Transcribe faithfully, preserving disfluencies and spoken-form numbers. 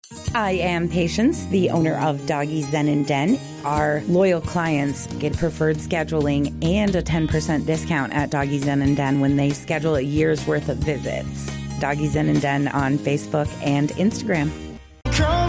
I am Patience, the owner of Doggy Zen and Den. Our loyal clients get preferred scheduling and a ten percent discount at Doggy Zen and Den when they schedule a year's worth of visits. Doggy Zen and Den on Facebook and Instagram. Come